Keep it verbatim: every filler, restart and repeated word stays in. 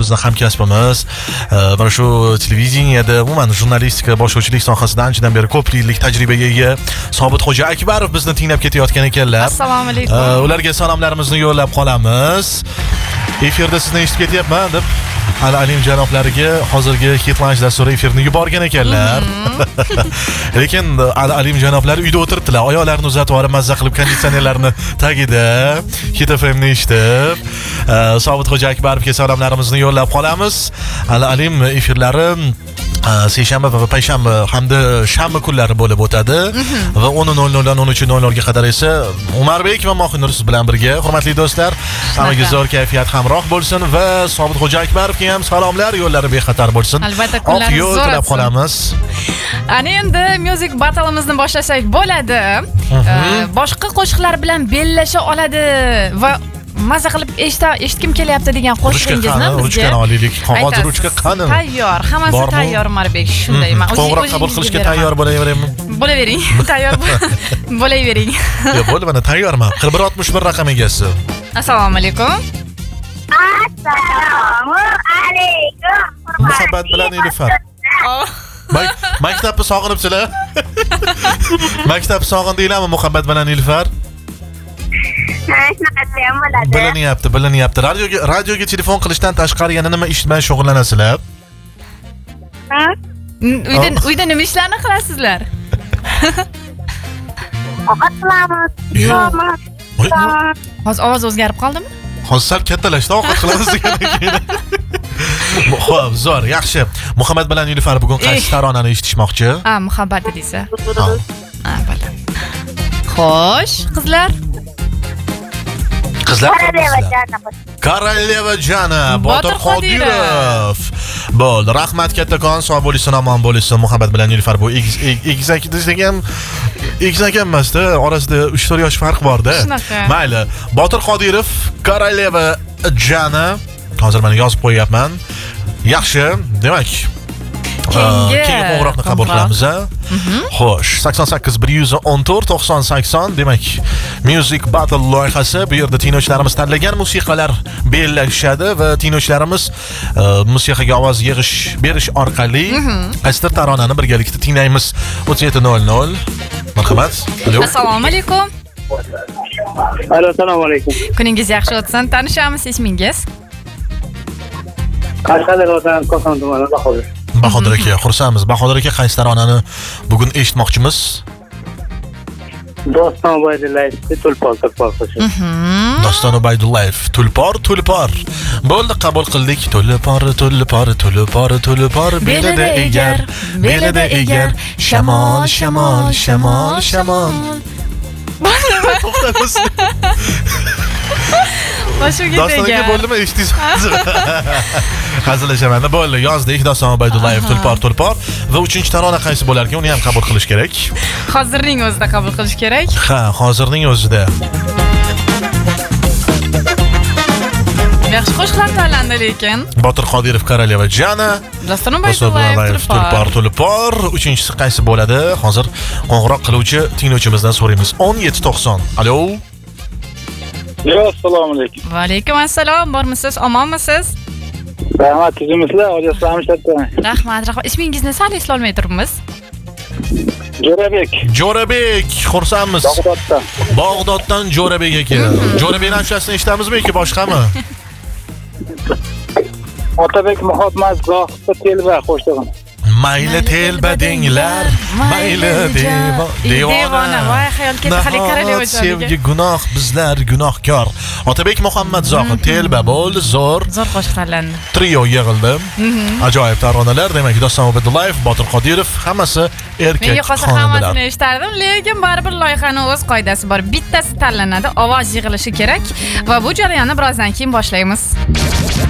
bizni hamkasbimiz va shu televideniyada, umuman jurnalistika, boshlovchilik sohasida anchadan beri ko'p yillik tajribaga ega Sobitxo'ja Akbarov bizni tinglab ketayotgan ekanlar. Assalomu alaykum. Ularga salomlarimizni yo'llab qolamiz. Efirda sizni eshitib ketyapman deb Ali Alim janoblariga hozirgi Hit Lunch dasturi efirini yuborgan ekanlar. Lekin Ali Alim janoblari uyda o'tiribdilar, oyoqlarini uzatib olib mazza qilib konditsionerlarni tagida Hit F M ni eshitib, Sobitxo'ja Akbarovga salomlarimizni yo'llab qolamiz. Ali Alim efirlari seshanba va payshanba hamda shanba kunlari bo'lib o'tadi va o'n nol nol dan o'n uch nol nol ga qadar esa Umarbek va Mohinur siz bilan birga. Hurmatli do'stlar, hammaga zo'r kayfiyat hamroh bo'lsin va Sobitxo'ja Akbarovga ham salomlar yo'llari bexatar bo'lsin. Albatta, kunlaringiz zo'r tilab qolamiz. Ana endi music battle'imizni boshlasak bo'ladi. Boshqa qo'shiqlar bilan bellasha oladi va maza qilib eshitkim kelyapti degan qo'shiqingizni bizga olaylik. Qog'oz ruchka qani? Tayyor, hammasi tayyor Umarbek, shunday. Men qo'ng'iroq qabul qilishga tayyor bo'laveraymi? Bo'lavering, tayyor bo'lavering. Yo'q, bo'ldi, mana tayyorman. bir oltmish bir raqam egasi. Assalomu alaykum. Assalomu alaykum. Muhabbat bilan Nilufar. Maktabni sog'inibsizlar? Maktab sog'indinglarmi Muhabbat bilan Nilufar? Shunaqasi ham bo'ladi. Bilinyapti, bilinyapti. Radioga radioga telefon qilishdan tashqari yana nima ish bilan shug'ullanasizlar? Ha? Uyda uyda nima ishlarni qilasizlar? Ovqat qilamiz. Hozir ovoz o'zgarib qoldimi? Hozir sal kattalashdi, ovqat qilamiz degandan keyin. Xo'p, zo'r, yaxshi. Muhammad bilan Nilufar bugun qaysi taronani eshitishmoqchi? Ha, muhabbat dedingsa. Ha, bo'ldi. Xo'sh, qizlar. Qizlar Koroleva jana Botir Qodirov. Bo'ldi, rahmat kattakon, sog' bo'lsin, omon bo'lsin. Muhabbat bilan Nilufar bu egizak desam, egizak emasda, orasida uch to'rt yosh farq bor-da. Mayli, Botir Qodirov, Koroleva jana. Hozir men yozib qo'yapman. Yaxshi, demak, keyingi qo'ng'iroqni qabul qilamiz. Xo'sh, sakson sakkiz bir yuz o'n to'rt to'qson sakson, demak, Music Battle loyihasi. Bu yerda tinglovchilarimiz tanlagan musiqalar bellashadi va tinglovchilarimiz musiqaga ovoz yig'ish berish orqali qaysidir taronani birgalikda tinglaymiz. o'ttiz yetti nol nol. Marhamat. Assalomu alaykum. Assalomu alaykum. Kuningiz yaxshi o'tsin. Tanishamiz, ismingiz? Qashqadaryodan Koson tumani Bahodir. Bahodir aka, xursandmiz. Bahodir aka, qaysi taronani bugun eshitmoqchimiz? Doston Ubaydullayev Tulpor Tulpor qo'shiq. Doston Ubaydullayev Tulpor Tulpor. Bo'ldi, qabul qildik. Tulpor Tulpor Tulpor Tulpor belida egar, belida egar, shamol shamol shamol shamol. To'xtamiz. Boshimga Doston aka bo'ldimi, eshitdingiz? Hazillashaman. Bo'ldi, yozdik. Doston Ubaydullayev Tulpor Tulpor va uchinchi tarona qaysi bo'lar ekan, uni ham qabul qilish kerak. Hozirning o'zida qabul qilish kerak. Ha, hozirning o'zida. Yaxshi qo'shiqlar tanlandi lekin. Botir Qodirov, Koroleva jana, Doston Ubaydullayev Tulpor Tulpor. Uchinchisi qaysi bo'ladi? Hozir qo'ng'iroq qiluvchi tinglovchimizdan so'raymiz. o'n yetti to'qson. Alo. Yo, assalomu alaykum. Va alaykum assalom. Bormisiz? Omonmisiz? Rahmat, sizimizlar, ojaslarim shattan. Rahmat, rahmat. Ismingizni sal eslolmay turibmiz. Jo'rabek. Jo'rabek, xursandmiz. Bag'doddan. Bag'doddan Jo'rabek aka. Jo'rabekning ashullasini eshitamizmi yoki boshqami? Otabek Muhammad Zohid Telba qo'shig'im. Mayli telba denglar, mayli devo devona. Voy, xayol ketdi, hali Koroleva joniga. Sevgi gunoh, bizlar gunohkor. Otabek Muhammad Zohid Telba bo'ldi, zo'r. Zo'r qo'shiq tanlandi. Trio yig'ildi. Ajoyib taronalar, demak, Doston Ubaydullayev, Botir Qodirov, hammasi erkak Menga qolsa xonandalar. hammasini eshitardim, lekin baribir loyihaning o'z qoidasi bor. Bittasi tanlanadi, ovoz yig'ilishi kerak va bu jarayonni birozdan keyin boshlaymiz.